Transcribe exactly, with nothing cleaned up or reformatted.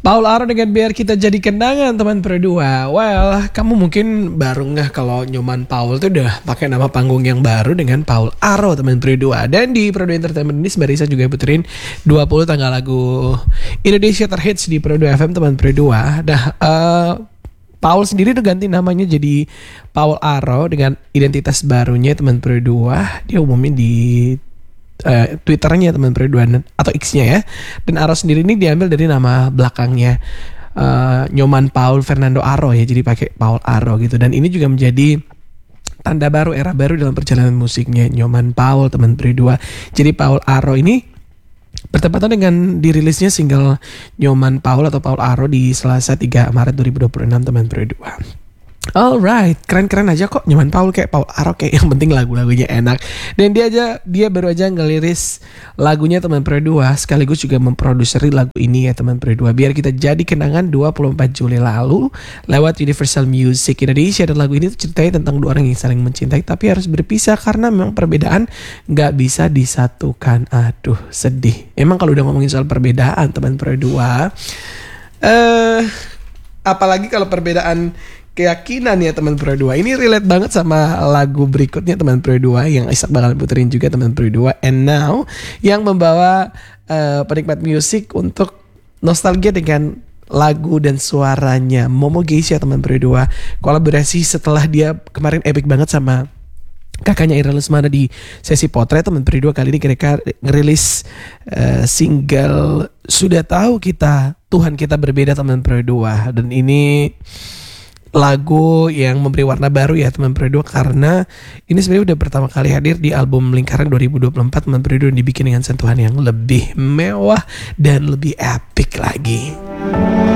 Paul Aro dengan Biar Kita Jadi Kenangan teman berdua. Well, kamu mungkin baru ngeh kalau Nyoman Paul itu udah pakai nama panggung yang baru dengan Paul Aro teman berdua. Dan di Pro dua Entertainment ini sembari saya juga puterin dua puluh tanggal lagu Indonesia terhits di Pro dua F M teman berdua. Dah uh, Paul sendiri udah ganti namanya jadi Paul Aro dengan identitas barunya teman berdua. Dia umumin di Uh, Twitternya teman berdua atau X-nya ya. Dan Aro sendiri ini diambil dari nama belakangnya uh, Nyoman Paul Fernando Aro ya, jadi pakai Paul Aro gitu. Dan ini juga menjadi tanda baru, era baru dalam perjalanan musiknya Nyoman Paul teman berdua. Jadi Paul Aro ini bertepatan dengan dirilisnya single Nyoman Paul atau Paul Aro di Selasa tiga Maret dua ribu dua puluh enam teman berdua. Alright, keren-keren aja kok Nyoman Paul kayak Paul Aro, kayak yang penting lagu-lagunya enak. Dan dia aja dia baru aja ngeliris lagunya teman berdua, sekaligus juga memproduseri lagu ini ya teman berdua. Biar Kita Jadi Kenangan dua puluh empat Juli lalu lewat Universal Music Indonesia. Dan lagu ini tuh ceritanya tentang dua orang yang saling mencintai tapi harus berpisah karena memang perbedaan gak bisa disatukan. Aduh, sedih. Emang kalau udah ngomongin soal perbedaan teman berdua, eh uh, apalagi kalau perbedaan keyakinan ya teman berdua. Ini relate banget sama lagu berikutnya teman berdua yang Isak bakal puterin juga teman berdua. And now yang membawa uh, penikmat musik untuk nostalgia dengan lagu dan suaranya Momo Geisha teman berdua. Kolaborasi setelah dia kemarin epic banget sama kakaknya Ira Lesmana di sesi potret teman berdua. Kali ini mereka ngerilis uh, single Sudah Tahu Kita Tuhan Kita Berbeda teman berdua. Dan ini lagu yang memberi warna baru ya teman berdua, karena ini sebenarnya udah pertama kali hadir di album Lingkaran dua ribu dua puluh empat teman berdua, dibikin dengan sentuhan yang lebih mewah dan lebih epic lagi.